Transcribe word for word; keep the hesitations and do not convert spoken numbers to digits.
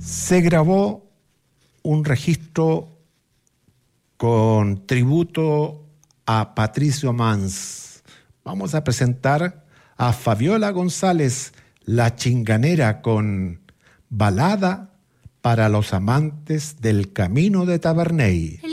se grabó un registro con tributo a Patricio Mans. Vamos a presentar a Fabiola González, La Chinganera, con Balada para los amantes del Camino de Taberney.